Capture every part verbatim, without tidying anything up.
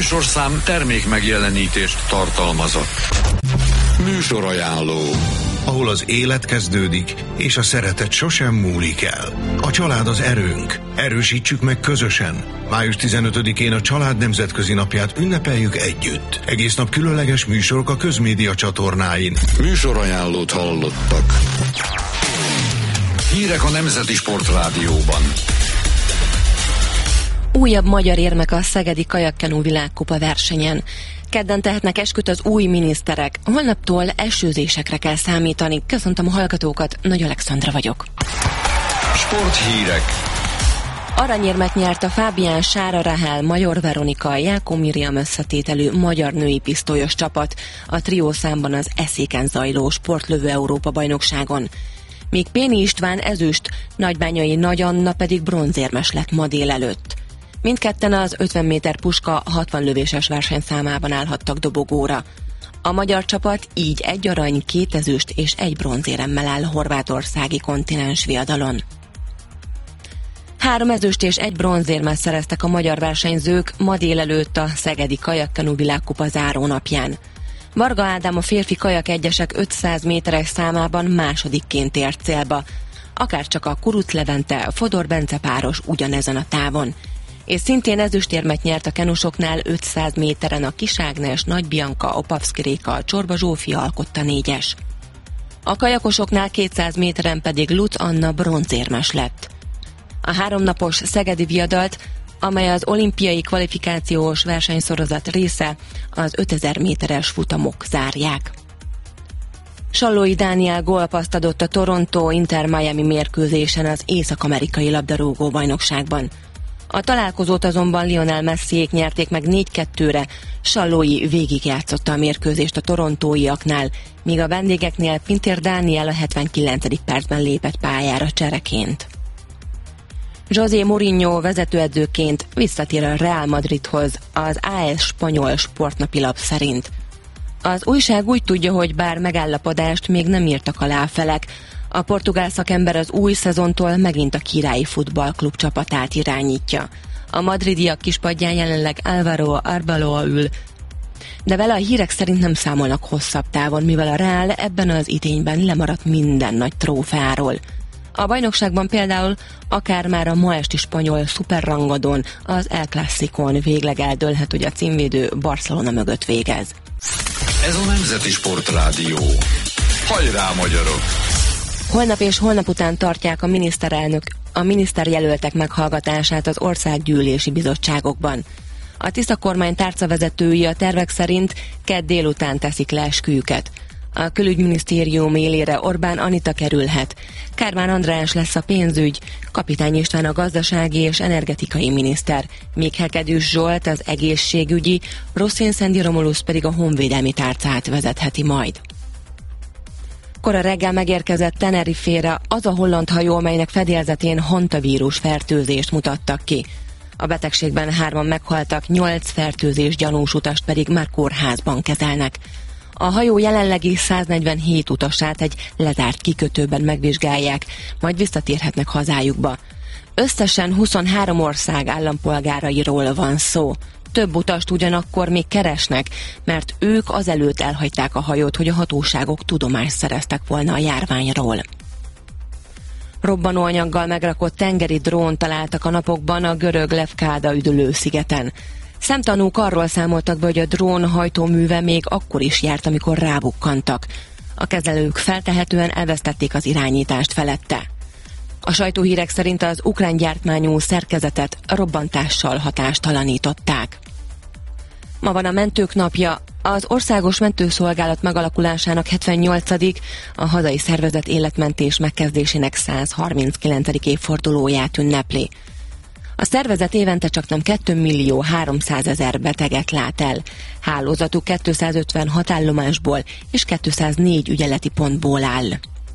műsorszám termék megjelenítést tartalmazott. Műsorajánló. Ahol az élet kezdődik, és a szeretet sosem múlik el. A család az erőnk. Erősítsük meg közösen. május tizenötödikén a Család Nemzetközi Napját ünnepeljük együtt. Egész nap különleges műsorok a Közmédia csatornáin. Műsorajánlót hallottak. Hírek a Nemzeti Sportrádióban. Újabb magyar érmek a szegedi kajakkenu világkupa versenyen. Kedden tehetnek esküt az új miniszterek. Holnaptól esőzésekre kell számítani. Köszöntöm a hallgatókat, Nagy Alexandra vagyok. Sporthírek. Aranyérmet nyert a Fábián Sára Rahel, Major Veronika, Jákó Miriam összetételű magyar női pisztolyos csapat a triószámban az Eszéken zajló sportlövő Európa-bajnokságon. Míg Péni István ezüst, Nagybányai Nagy Anna pedig bronzérmes lett ma délelőtt. Mindketten az ötven méter puska hatvan lövéses versenyszámában állhattak dobogóra. A magyar csapat így egy arany, két ezüst és egy bronzéremmel áll a horvátországi kontinens viadalon. Három ezüst és egy bronzérmet szereztek a magyar versenyzők ma délelőtt a szegedi kajakkenu világkupa zárónapján. Varga Ádám a férfi kajak egyesek ötszáz méteres számában másodikként ért célba, akárcsak a Kuruc Levente, Fodor Bence páros ugyanezen a távon. És szintén ezüstérmet nyert a kenusoknál ötszáz méteren a Kis Ágnes, Nagy Bianca, Opavszki Réka, Csorba Zsófia alkotta négyes. A kajakosoknál kétszáz méteren pedig Lutz Anna bronzérmes lett. A háromnapos szegedi viadalt, amely az olimpiai kvalifikációs versenysorozat része, az ötezer méteres futamok zárják. Sallói Dániel gólpaszt adott a Toronto Inter Miami mérkőzésen az észak-amerikai labdarúgó bajnokságban. A találkozót azonban Lionel Messiék nyerték meg négy kettőre, Sallói végigjátszotta a mérkőzést a torontóiaknál, míg a vendégeknél Pintér Dániel a hetvenkilencedik percben lépett pályára csereként. José Mourinho vezetőedzőként visszatér a Real Madridhoz, az á es spanyol sportnapilap szerint. Az újság úgy tudja, hogy bár megállapodást még nem írtak alá a felek, a portugál szakember az új szezontól megint a Királyi Futballklub csapatát irányítja. A madridiak kispadján jelenleg Álvaro Arbeloa ül, de vele a hírek szerint nem számolnak hosszabb távon, mivel a Real ebben az idényben lemaradt minden nagy trófeáról. A bajnokságban például akár már a ma esti spanyol szuperrangadón, az El Clasicón végleg eldőlhet, hogy a címvédő Barcelona mögött végez. Ez a Nemzeti Sportrádió. Hajrá, magyarok! Holnap és holnap után tartják a miniszterelnök, a miniszterjelöltek meghallgatását az országgyűlési bizottságokban. A Tisza kormány tárcavezetői a tervek szerint kedd délután teszik le esküjüket. A külügyminisztérium élére Orbán Anita kerülhet. Kármán András lesz a pénzügy, Kapitány István a gazdasági és energetikai miniszter, míg Hegedűs Zsolt az egészségügyi, Rosszén Szendi Romulusz pedig a honvédelmi tárcát vezetheti majd. Kora reggel megérkezett Tenerifére az a holland hajó, melynek fedélzetén hantavírus fertőzést mutattak ki. A betegségben hárman meghaltak, nyolc fertőzés gyanús utast pedig már kórházban kezelnek. A hajó jelenlegi száznegyvenhét utasát egy lezárt kikötőben megvizsgálják, majd visszatérhetnek hazájukba. Összesen huszonhárom ország állampolgárairól van szó. Több utast ugyanakkor még keresnek, mert ők azelőtt elhagyták a hajót, hogy a hatóságok tudomást szereztek volna a járványról. Robbanóanyaggal megrakott tengeri drón találtak a napokban a görög Lefkáda üdülőszigeten. Szemtanúk arról számoltak be, hogy a drón hajtóműve még akkor is járt, amikor rábukkantak. A kezelők feltehetően elvesztették az irányítást felette. A sajtóhírek szerint az ukrán gyártmányú szerkezetet robbantással hatástalanították. Ma van a mentők napja, az Országos Mentőszolgálat megalakulásának hetvennyolcadik a hazai szervezet életmentés megkezdésének százharminckilencedik évfordulóját ünnepli. A szervezet évente csaknem két millió háromszázezer beteget lát el. Hálózatuk kétszázötvenhat állomásból és kétszáznégy ügyeleti pontból áll.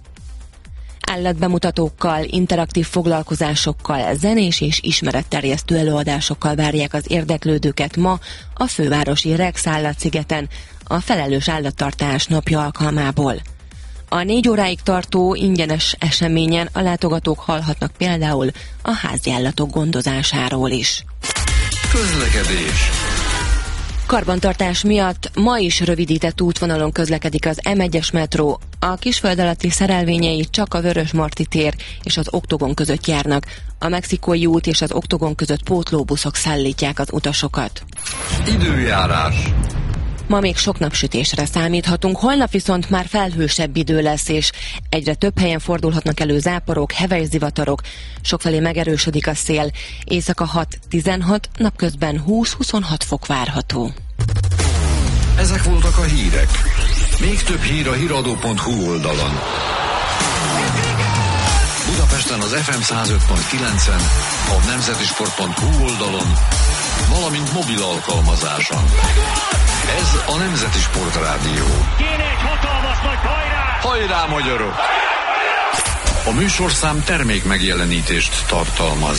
Állatbemutatókkal, interaktív foglalkozásokkal, zenés és ismeretterjesztő előadásokkal várják az érdeklődőket ma a fővárosi Rex állatszigeten a felelős állattartás napja alkalmából. A négy óráig tartó ingyenes eseményen a látogatók hallhatnak például a háziállatok gondozásáról is. Közlekedés. Karbantartás miatt ma is rövidített útvonalon közlekedik az em egyes metró. A Kisföld alatti szerelvényei csak a Vörösmarty tér és az Oktogon között járnak. A Mexikói út és az Oktogon között pótlóbuszok szállítják az utasokat. Időjárás. Ma még sok napsütésre számíthatunk, holnap viszont már felhősebb idő lesz, és egyre több helyen fordulhatnak elő záporok, heves zivatarok, sokfelé megerősödik a szél, éjszaka hat-tizenhat, napközben húsz-huszonhat fok várható. Ezek voltak a hírek. Még több hír a híradó pont hu oldalon. Budapesten az ef em száz öt pont kilencen, a nemzetisport pont hu oldalon, valamint mobil alkalmazáson. Ez a Nemzeti Sport Rádió. Kéne egy hatalmas nagy hajrá! Hajrá, magyarok! A műsorszám termék megjelenítést tartalmaz.